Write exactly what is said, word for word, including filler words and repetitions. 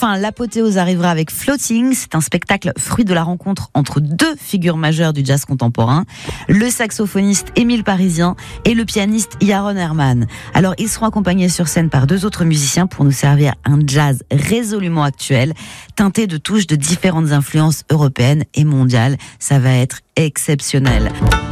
enfin, l'apothéose arrivera avec Floating. C'est un spectacle fruit de la rencontre entre deux figures majeures du jazz contemporain, le saxophoniste Émile Parisien et le pianiste Yaron Herman. Alors, ils seront accompagnés sur scène par deux autres musiciens pour nous servir un jazz résolument actuel, teinté de touches de différentes influences européennes et mondiales. Ça va être exceptionnel.